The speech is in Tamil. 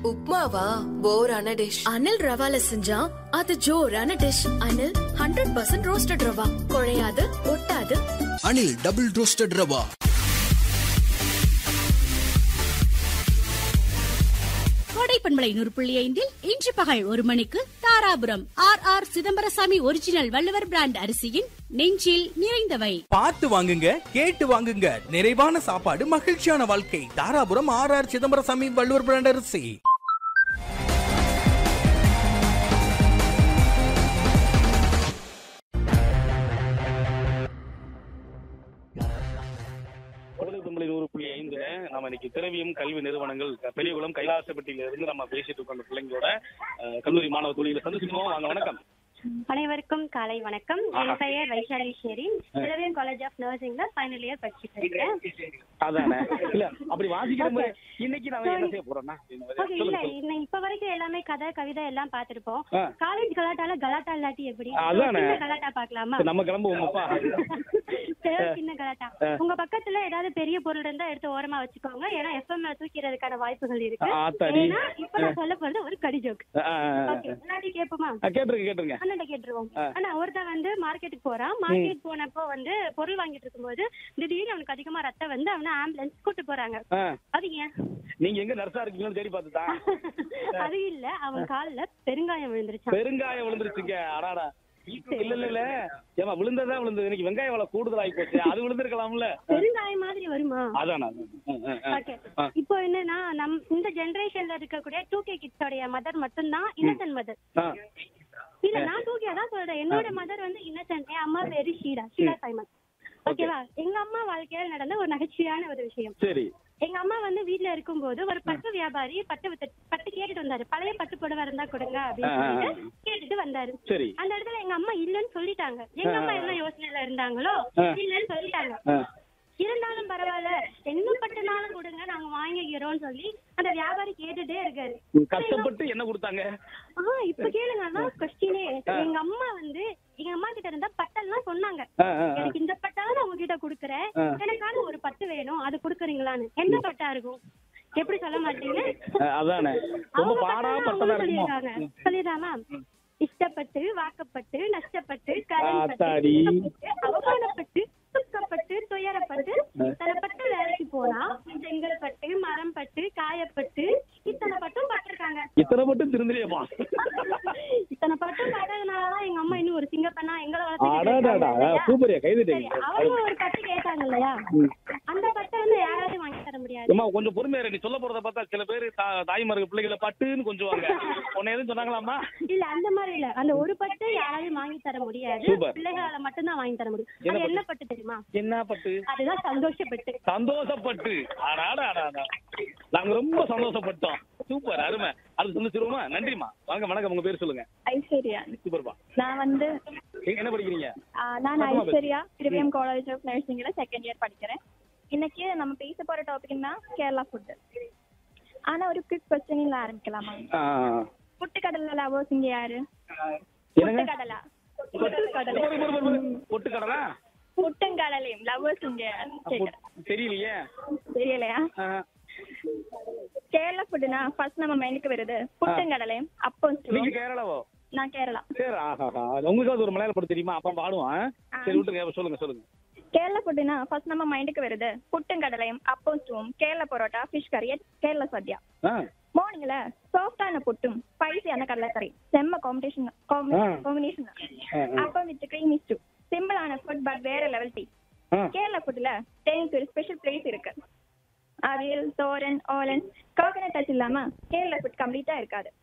உப்மாவா? போரான டிஷ். அனில் ரவால செஞ்சா அது ஜோரான டிஷ். அனில் 100% ரோஸ்டட் ரவா, குழையாது ஒட்டாது. Anil double roasted rava. கோடைப்பண்பலை 100.5 இன்று பகல் 1 மணிக்கு Dharapuram R Chidambarasamy original Valluvar brand அரிசியின் நெஞ்சில் நிறைந்தவை. பார்த்து வாங்குங்க, கேட்டு வாங்குங்க. நிறைவான சாப்பாடு, மகிழ்ச்சியான வாழ்க்கை. தாராபுரம் ஆர் சிதம்பரசாமி வள்ளுவர் பிராண்ட் அரிசி. நம்ம இன்னைக்கு திரவியம் கல்வி நிறுவனங்கள் பெரியகுளம் கைலாசப்பட்டியில இருந்து நம்ம பேசிட்டு இருக்கோம் பிள்ளைங்களோட கல்லூரி மாணவ தொழில சந்திச்சுக்கோம். வாங்க. வணக்கம். அனைவருக்கும் காலை வணக்கம். என் பெயர் வைஷாலி ஷெரின். திரவியம் காலேஜ் ஆஃப் நர்சிங்ல ஃபைனல் இயர் படிச்சுட்டு இருக்கேன். அதானே. இல்ல அப்படி வாசிக்கிறோம். இன்னைக்கு நாம என்ன செய்ய போறோம்னா, இல்ல இப்ப வரைக்கும் எல்லாமே கதை கவிதை எல்லாம் பாத்துருப்போம். காலேஜ் கலாட்டால கலாட்டா இல்லாட்டி எப்படி? அதானே. கலாட்டா பாக்கலாமா? நம்ம கிளம்புவோம்ப்பா. சின்ன கலாட்டா. உங்க பக்கத்துல ஏதாவது பெரிய பொருள் இருந்தா எடுத்து ஓரமா வச்சுக்கோங்க. ஏன்னா எஃப்எம் தூக்கிறதுக்கான வாய்ப்புகள் இருக்கு. ஏன்னா இப்ப நான் சொல்ல போறது ஒரு கடி ஜோக். முன்னாடி கேட்போமா? கேட்டுருங்க. கேட்டுருவோம். ஆனா ஒருத்தன் வந்து மார்க்கெட்டுக்கு போறான். மார்க்கெட் போனப்போ வந்து பொருள் வாங்கிட்டு இருக்கும்போது திடீர்னு அவனுக்கு அதிகமா ரத்தம் வந்து அவனை ஆம்புலன்ஸ் கூட்டு போறாங்க. அது ஏன்? நீங்க எங்க நர்ஸா இருக்கீங்கன்னு தேடி பார்த்துட்டா? அது இல்ல, அவன் கால்ல பெருங்காயம் விழுந்துருச்சு. பெருங்காயம் விழுந்துருச்சுங்க. அடாடா. இல்ல ஏமா விழுந்ததா விழுந்தது. இன்னைக்கு வெங்காயம் விலை கூடுதலாகி போச்சு. அது விழுந்திருக்கலாம்ல. பெருங்காயம் மாதிரி வருமா? அதானா. இப்போ என்னன்னா இந்த ஜெனரேஷன்ல இருக்கக்கூடிய 2K கிட்ஸோட மதர் மட்டும்தான் இன்னசென்ட் மதர். இல்ல நான் 2K தான் சொல்றேன். என்னோட மதர் வந்து இன்னசென்ட். என் அம்மா பேரு ஷீலா சைமன். ஓகேவா? எங்க அம்மா வாழ்க்கையில நடந்த ஒரு நகைச்சுவையான ஒரு விஷயம். சரி. எங்க அம்மா வந்து வீட்டுல இருக்கும்போது ஒரு பட்டு வியாபாரி பட்டு கேட்டுட்டு வந்தாரு. பழைய பட்டு புடவை இருந்தா கொடுங்க அப்படின்னு கேட்டுட்டு வந்தாரு. அந்த இடத்துல எங்க அம்மா இல்லன்னு சொல்லிட்டாங்க. எங்க அம்மா என்ன யோசனையில இருந்தாங்களோ இல்லன்னு சொல்லிட்டாங்க. இருந்தாலும் பரவாயில்ல, என்ன பட்டுனாலும் கொடுங்க, நாங்க வாங்கிக்கிறோம்னு சொல்லி அந்த வியாபாரி கேட்டுட்டே இருக்காரு. கஷ்டப்பட்டு என்ன கொடுத்தாங்க? இப்ப கேளுங்க, அதான் கொஸ்டினே. எங்க அம்மா வந்து எங்க அம்மா கிட்ட இருந்தா பட்டெல்லாம் சொன்னாங்க. எனக்கு இந்த பட்டாலும் உங்ககிட்ட குடுக்கறேன், எனக்கான ஒரு பட்டு வேணும், அது குடுக்குறீங்களான்னு. என்ன பட்டா இருக்கும்? எப்படி சொல்ல மாட்டீங்க? சொல்லிடுறாமா? இஷ்டப்பட்டு, வாக்கப்பட்டு, நஷ்டப்பட்டு, கடன்பட்டு, அவமானப்பட்டு, துக்கப்பட்டு, துயரப்பட்டு, இத்தனை பட்டு வேலைக்கு போனா செங்கல் பட்டு, மரம் பட்டு, காயப்பட்டு, இத்தனை பட்டும் பட்டிருக்காங்க. இத்தனை பட்டும் திருந்திரியமா? இத்தனை பட்டும் பட்டதுனாலதான் எங்க அம்மா இன்னும் ஒரு சிங்கப்பெண்ணா எங்களை அவங்க ஒரு பட்டு கேட்டாங்க இல்லையா? அந்த பட்டை வந்து யாராவது வாங்கி தர முடியாது. கொஞ்சம் பொறுமையா நீ சொல்ல போறத பார்த்தா சில பேரு தாய்மார்கள் பிள்ளைகளை பட்டுன்னு கொஞ்சுவாங்க. உன்ன எதுவும் சொன்னாங்களாமா? இல்ல அந்த மாதிரி இல்ல. அந்த ஒரு பட்டு யாராவது வாங்கி தர முடியாது. பிள்ளைகளால மட்டும்தான் வாங்கி தர முடியும். அது என்ன பட்டு தெரியுமா? என்ன பட்டு? அதுதான் சந்தோஷப்பட்டு. சந்தோஷப்பட்டு. நாங்க ரொம்ப சந்தோஷப்பட்டோம். சூப்பர், அருமை. அது சொல்லிச்சிருவோமா? நன்றிமா. வாங்க. வணக்கம். உங்க பேர் சொல்லுங்க. ஐஸ்வர்யா. சூப்பர்பா. நான் வந்து என்ன படிக்கிறீங்க? நான் ஐஸ்வர்யா திரவியம் காலேஜ் ஆஃப் நர்சிங்ல செகண்ட் இயர் படிக்கிறேன். இன்னைக்கு நம்ம பேச போற டாபிக்னா கேரளா ஃபுட். ஆனா ஒரு குவிக் கொஸ்டின்ல ஆரம்பிக்கலாமா? பொட்டுக்கடலை லவர்ஸ் இங்க யாரு? பொட்டுக்கடலா? பொட்டுக்கடலா? பொட்டுங்கடலையும் லவர்ஸ் இங்க தெரியலையே. தெரியலையா? கேரளா ஃபுட்னா ஃபர்ஸ்ட் நம்ம மைண்டுக்கு வருது பொட்டுங்கடலையும் அப்பம். நீங்க கேரளாவோ? நான் கேரளா. சரி. உங்களுக்கு ஒரு மலையாள படம் தெரியுமா? அப்ப பாடுவான். சரி விட்டுருங்க. சொல்லுங்க. கேரளா ஃபுட்னா ஃபர்ஸ்ட் நம்ம மைண்டுக்கு வருது புட்டுங்கடலையும் அப்பம் ஸ்டூவும், கேரளா பரோட்டா, ஃபிஷ் கறி, கேரளா சத்யா. மார்னிங்ல சாஃப்டான புட்டும் ஸ்பைசியான கடலைக்கறி செம்ம காம்பினேஷன். அப்பம் வித் கிரீமி ஸ்டூ. சிம்பிளான ஃபுட் பட் வேற லெவல் டீ. கேரளா ஃபுட்ல தேனிக்கு ஒரு ஸ்பெஷல் பிளேஸ் இருக்கு. அவியல், தோரன், ஓலன், கோகனட் டச் இல்லாம கேரளா ஃபுட் கம்ப்ளீட்டா இருக்காது.